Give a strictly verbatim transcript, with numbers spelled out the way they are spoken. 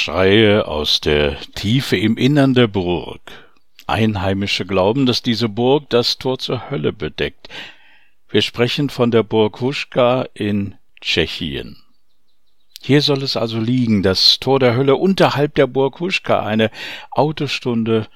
Schreie aus der Tiefe im Innern der Burg. Einheimische glauben, dass diese Burg das Tor zur Hölle bedeckt. Wir sprechen von der Burg Huschka in Tschechien. Hier soll es also liegen, das Tor der Hölle unterhalb der Burg Huschka, eine Autostunde